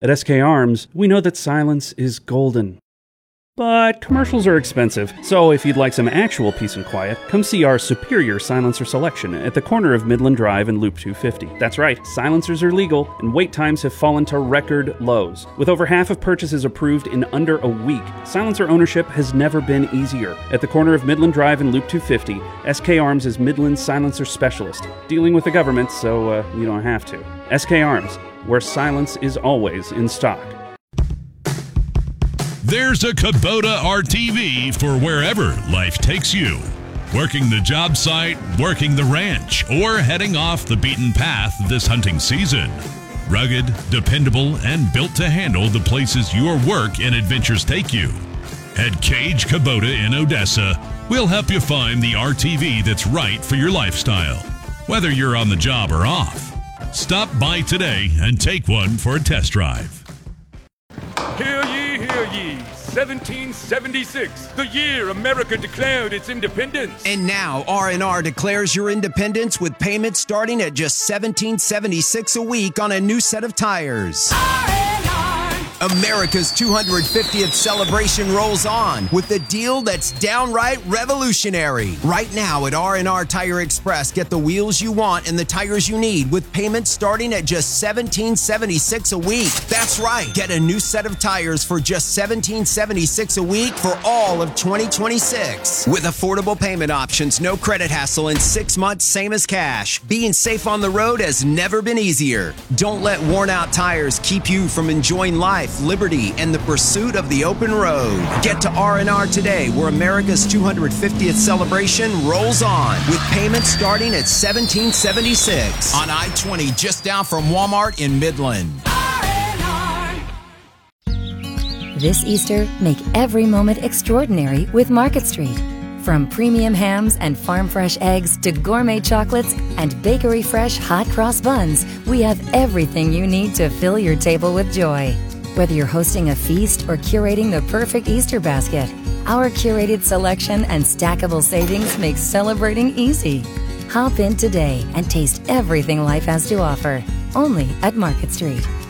At SK Arms, we know that silence is golden. But commercials are expensive, so if you'd like some actual peace and quiet, come see our superior silencer selection at the corner of Midland Drive and Loop 250. That's right, silencers are legal, and wait times have fallen to record lows. With over half of purchases approved in under a week, silencer ownership has never been easier. At the corner of Midland Drive and Loop 250, SK Arms is Midland's silencer specialist, dealing with the government so you don't have to. SK Arms, where silence is always in stock. There's a Kubota RTV for wherever life takes you. Working the job site, working the ranch, or heading off the beaten path this hunting season. Rugged, dependable, and built to handle the places your work and adventures take you. At Cage Kubota in Odessa, we'll help you find the RTV that's right for your lifestyle, whether you're on the job or off. Stop by today and take one for a test drive. Hear ye, 1776, the year America declared its independence. And now R&R declares your independence with payments starting at just $17.76 a week on a new set of tires. America's 250th celebration rolls on with a deal that's downright revolutionary. Right now at R&R Tire Express, get the wheels you want and the tires you need with payments starting at just $17.76 a week. That's right. Get a new set of tires for just $17.76 a week for all of 2026. With affordable payment options, no credit hassle, and 6 months same as cash. Being safe on the road has never been easier. Don't let worn out tires keep you from enjoying life, liberty, and the pursuit of the open road. Get to R&R today, where America's 250th celebration rolls on, with payments starting at $17.76 on I-20, just down from Walmart in Midland. This Easter, make every moment extraordinary with Market Street. From premium hams and farm-fresh eggs to gourmet chocolates and bakery-fresh hot cross buns, we have everything you need to fill your table with joy. Whether you're hosting a feast or curating the perfect Easter basket, our curated selection and stackable savings make celebrating easy. Hop in today and taste everything life has to offer, only at Market Street.